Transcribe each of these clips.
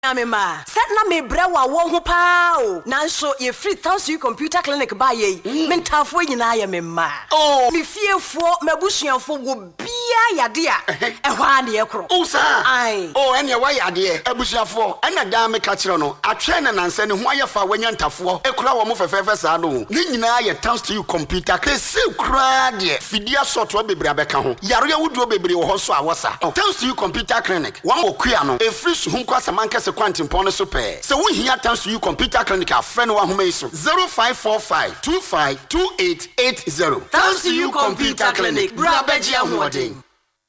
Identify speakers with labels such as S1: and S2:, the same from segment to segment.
S1: Amema, set na me brewa wo ho pa o. Nanso ye free thanks you computer clinic ba ye. Mentafo nyina ya mema. Oh, me fiefo mabusuafo wo bia yade a. Ehwa na ye kro.
S2: O sa.
S1: Ai.
S2: Oh, ene wa yade abusuafo. Ena da me ka kire no. Atwe na nanse ne ho ayefa wanya ntafo. Ekura wo mo fefefe sa no. Ni nyina ye thanks to you computer. Kese kura de. Fidia software bebre abeka ho. Yare wuduo bebre wo ho so awosa. Thanks to you computer clinic. Wa okua no. E free su hum kwasa mankese Quantum Pone Super. So we here thanks to you computer clinic our friend wa home so 0545 252880. Thanks to you computer clinic. Bra beji ahodin.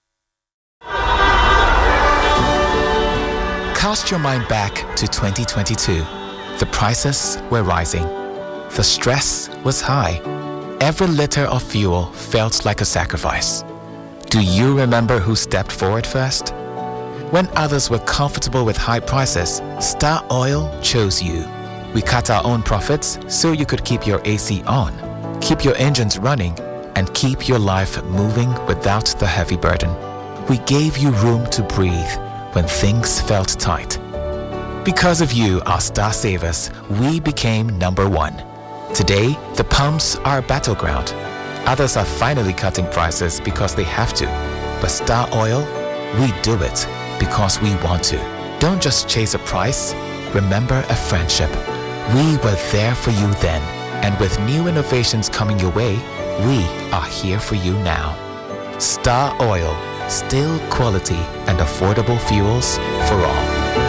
S3: Cast your mind back to 2022. The prices were rising. The stress was high. Every liter of fuel felt like a sacrifice. Do you remember who stepped forward first? When others were comfortable with high prices, Star Oil chose you. We cut our own profits so you could keep your AC on, keep your engines running, and keep your life moving without the heavy burden. We gave you room to breathe when things felt tight. Because of you, our Star Savers, we became #1. Today, the pumps are a battleground. Others are finally cutting prices because they have to. But Star Oil, we do it because we want to. Don't just chase a price, remember a friendship. We were there for you then, and with new innovations coming your way, we are here for you now. Star Oil, still quality and affordable fuels for all.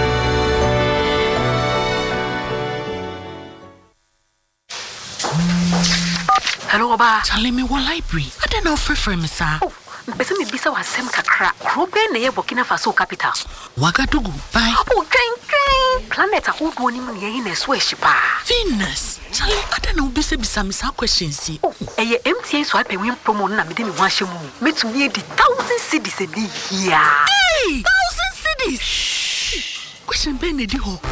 S4: Hello, Oba.
S5: Charlie, me one library. I don't know for me, sir.
S4: Bese me bisa wasem kakra. Krobe na ye Burkina Faso capital.
S5: Wagadugu. Bye.
S4: Oh, train. Planet ahodo ni mu ye na so ehyipa.
S5: Venus. Charlie, I don't know bisa me sa questions.
S4: Eye MTN so ape win promo na me de me ho ahye mu. Metumi edi 1000 cedis edi here.
S5: Hey! 1000 cedis. Question ben edi ho.